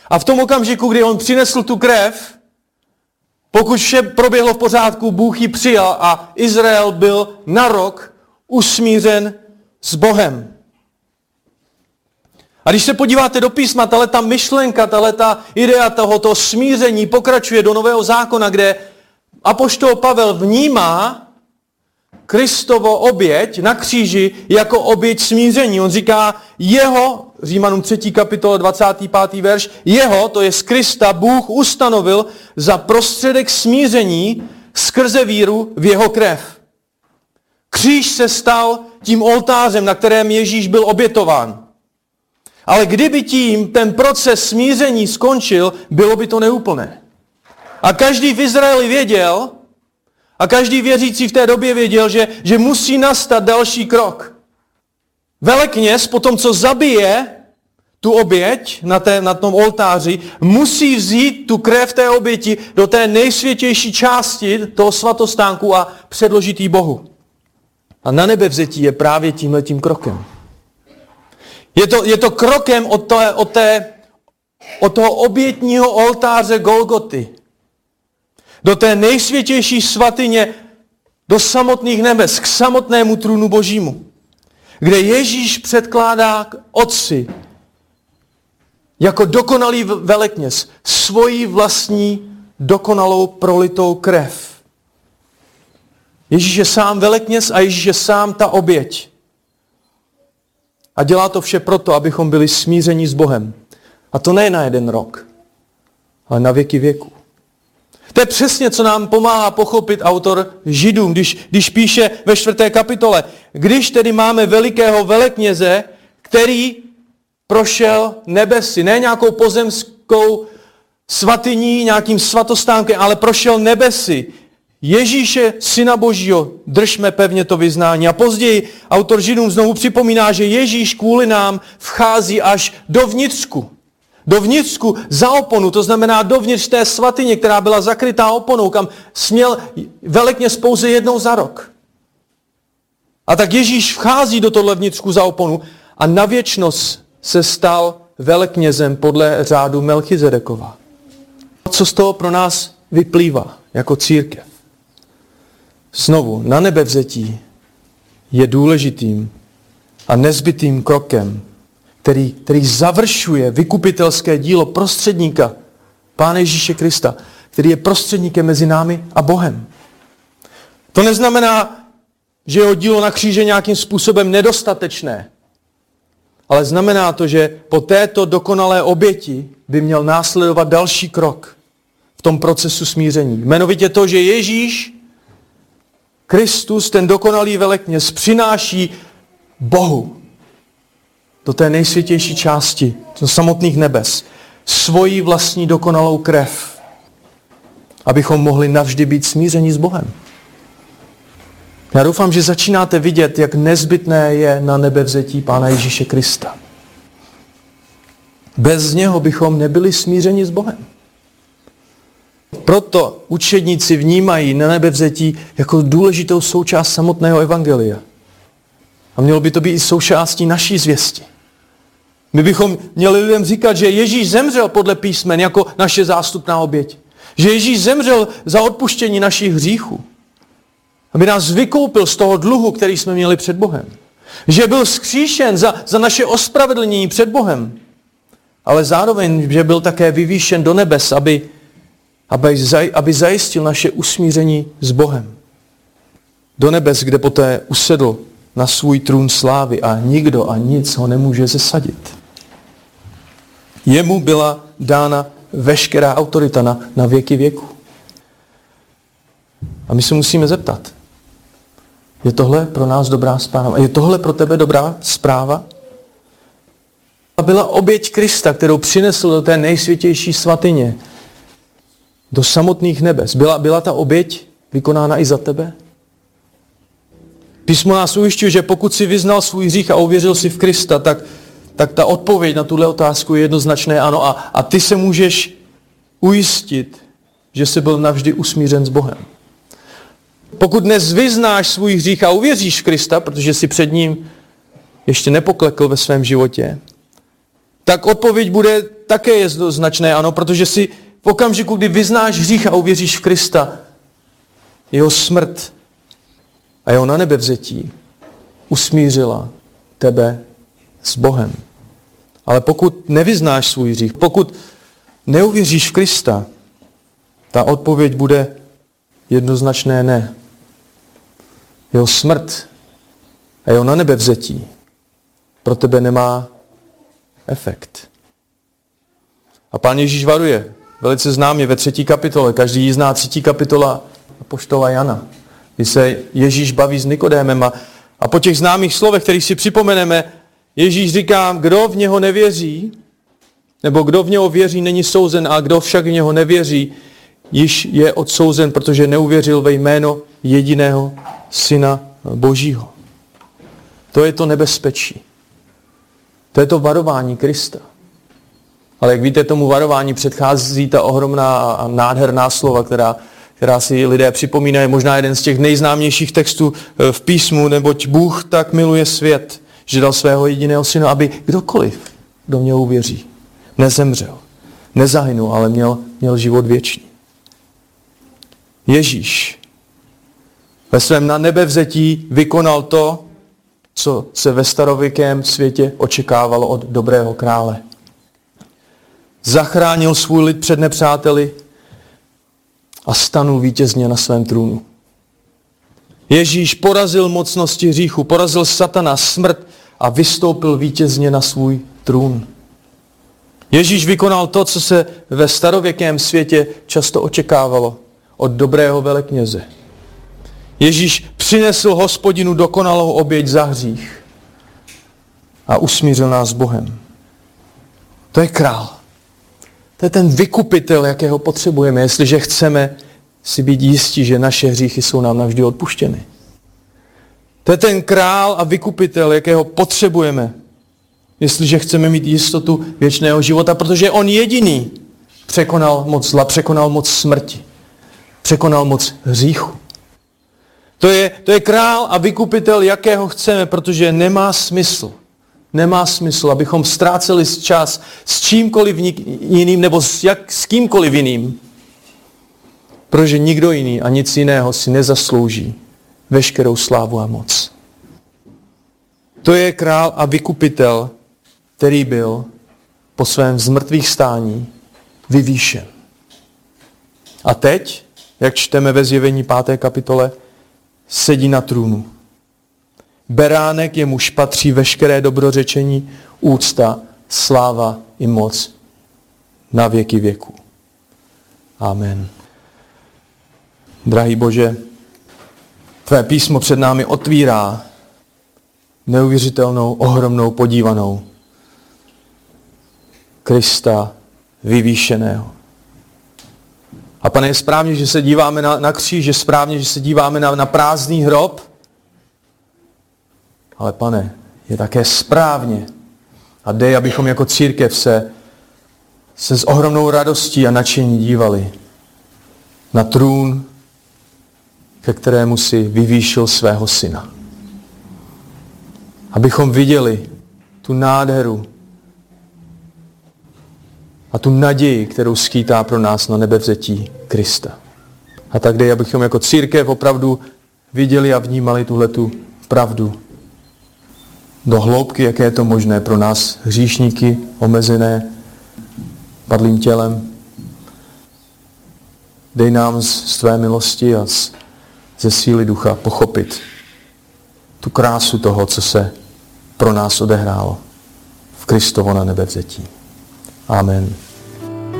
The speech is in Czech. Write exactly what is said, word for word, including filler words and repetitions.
A v tom okamžiku, kdy on přinesl tu krev, pokud vše proběhlo v pořádku, Bůh ji přijal a Izrael byl na rok usmířen s Bohem. A když se podíváte do písma, tahle ta myšlenka, tahle ta idea tohoto smíření pokračuje do Nového zákona, kde apoštol Pavel vnímá Kristovo oběť na kříži jako oběť smíření. On říká, jeho, Římanům třetí kapitola dvacátý pátý verš, jeho, to je z Krista, Bůh ustanovil za prostředek smíření skrze víru v jeho krev. Kříž se stal tím oltářem, na kterém Ježíš byl obětován. Ale kdyby tím ten proces smíření skončil, bylo by to neúplné. A každý v Izraeli věděl, a každý věřící v té době věděl, že, že musí nastat další krok. Velekněz po tom, co zabije tu oběť na, té, na tom oltáři, musí vzít tu krev té oběti do té nejsvětější části toho svatostánku a předložit ji Bohu. A na nebevzetí je právě tímhletím krokem. Je to, je to krokem od, té, od, té, od toho obětního oltáře Golgoty do té nejsvětější svatyně, do samotných nebes, k samotnému trůnu Božímu, kde Ježíš předkládá k Otci jako dokonalý velekněz svoji vlastní dokonalou prolitou krev. Ježíš je sám velekněz a Ježíš je sám ta oběť. A dělá to vše proto, abychom byli smířeni s Bohem. A to ne na jeden rok, ale na věky věku. To je přesně, co nám pomáhá pochopit autor Židům, když, když píše ve čtvrté kapitole. Když tedy máme velikého velekněze, který prošel nebesy, ne nějakou pozemskou svatyní, nějakým svatostánkem, ale prošel nebesy. Ježíše, Syna Božího, držme pevně to vyznání. A později autor Židům znovu připomíná, že Ježíš kvůli nám vchází až do vnitřku. Do vnitřku za oponu, to znamená dovnitř té svatyně, která byla zakrytá oponou, kam směl velekněz pouze jednou za rok. A tak Ježíš vchází do tohle vnitřku za oponu a na věčnost se stal veleknězem podle řádu Melchizedekova. Co z toho pro nás vyplývá jako církev? Znovu, na nebevzetí je důležitým a nezbytým krokem, Který, který završuje vykupitelské dílo prostředníka, Pána Ježíše Krista, který je prostředníkem mezi námi a Bohem. To neznamená, že jeho dílo na kříži je nějakým způsobem nedostatečné, ale znamená to, že po této dokonalé oběti by měl následovat další krok v tom procesu smíření. Jmenovitě to, že Ježíš Kristus, ten dokonalý velekněz, přináší Bohu do té nejsvětější části, do samotných nebes, svoji vlastní dokonalou krev, abychom mohli navždy být smířeni s Bohem. Já doufám, že začínáte vidět, jak nezbytné je na nebevzetí Pána Ježíše Krista. Bez něho bychom nebyli smířeni s Bohem. Proto učedníci vnímají na nebevzetí jako důležitou součást samotného evangelia. A mělo by to být i součástí naší zvěsti. My bychom měli lidem říkat, že Ježíš zemřel podle písmen jako naše zástupná oběť. Že Ježíš zemřel za odpuštění našich hříchů. Aby nás vykoupil z toho dluhu, který jsme měli před Bohem. Že byl vzkříšen za, za naše ospravedlnění před Bohem. Ale zároveň, že byl také vyvýšen do nebes, aby, aby, zaj, aby zajistil naše usmíření s Bohem. Do nebes, kde poté usedl na svůj trůn slávy a nikdo a nic ho nemůže zesadit. Jemu byla dána veškerá autorita na, na věky věku. A my se musíme zeptat, je tohle pro nás dobrá zpráva? Je tohle pro tebe dobrá zpráva? A byla oběť Krista, kterou přinesl do té nejsvětější svatyně, do samotných nebes. Byla, byla ta oběť vykonána i za tebe? Písmo nás ujišťuje, že pokud si vyznal svůj hřích a uvěřil si v Krista, tak, tak ta odpověď na tuhle otázku je jednoznačné ano. A, a ty se můžeš ujistit, že jsi byl navždy usmířen s Bohem. Pokud dnes vyznáš svůj hřích a uvěříš v Krista, protože jsi před ním ještě nepoklekl ve svém životě, tak odpověď bude také jednoznačné ano, protože si v okamžiku, kdy vyznáš hřích a uvěříš v Krista, jeho smrt a jeho na nebevzetí usmířila tebe s Bohem. Ale pokud nevyznáš svůj hřích, pokud neuvěříš v Krista, ta odpověď bude jednoznačné ne. Jeho smrt a jeho na nebevzetí pro tebe nemá efekt. A Pán Ježíš varuje velice známě ve třetí kapitole. Každý ji zná, třetí kapitola apoštola Jana, kdy se Ježíš baví s Nikodémem a, a po těch známých slovech, kterých si připomeneme, Ježíš říká, kdo v něho nevěří, nebo kdo v něho věří, není souzen, a kdo však v něho nevěří, již je odsouzen, protože neuvěřil ve jméno jediného Syna Božího. To je to nebezpečí. To je to varování Krista. Ale jak víte, tomu varování předchází ta ohromná a nádherná slova, která, která si lidé připomínají. Možná jeden z těch nejznámějších textů v písmu, neboť Bůh tak miluje svět, že dal svého jediného syna, aby kdokoliv, kdo v něho uvěří, nezemřel, nezahynul, ale měl, měl život věčný. Ježíš ve svém na nebevzetí vykonal to, co se ve starověkém světě očekávalo od dobrého krále. Zachránil svůj lid před nepřáteli a stanul vítězně na svém trůnu. Ježíš porazil mocnosti hříchu, porazil satana, smrt a vystoupil vítězně na svůj trůn. Ježíš vykonal to, co se ve starověkém světě často očekávalo od dobrého velekněze. Ježíš přinesl Hospodinu dokonalou oběť za hřích a usmířil nás s Bohem. To je král. To je ten vykupitel, jakého potřebujeme, jestliže chceme si být jistí, že naše hříchy jsou nám navždy odpuštěny. To je ten král a vykupitel, jakého potřebujeme, jestliže chceme mít jistotu věčného života, protože on jediný překonal moc zla, překonal moc smrti, překonal moc hříchu. To je, to je král a vykupitel, jakého chceme, protože nemá smysl. Nemá smysl, abychom ztráceli čas s čímkoliv jiným nebo s, jak, s kýmkoliv jiným. Protože nikdo jiný a nic jiného si nezaslouží veškerou slávu a moc. To je král a vykupitel, který byl po svém zmrtvých stání vyvýšen. A teď, jak čteme ve Zjevení páté kapitole, sedí na trůnu. Beránek, jemuž patří veškeré dobrořečení, úcta, sláva i moc na věky věků. Amen. Drahý Bože, tvé písmo před námi otvírá neuvěřitelnou, ohromnou podívanou Krista vyvýšeného. A Pane, je správně, že se díváme na, na kříž, je správně, že se díváme na, na prázdný hrob, ale Pane, je také správně a dej, abychom jako církev se, se s ohromnou radostí a nadšení dívali na trůn, ke kterému si vyvýšil svého syna. Abychom viděli tu nádheru a tu naději, kterou skýtá pro nás na nebevzetí Krista. A tak dej, abychom jako církev opravdu viděli a vnímali tuhletu pravdu do hloubky, jaké je to možné pro nás hříšníky, omezené padlým tělem. Dej nám z tvé milosti a z, ze síly ducha pochopit tu krásu toho, co se pro nás odehrálo v Kristovo na nebevzetí. Amen.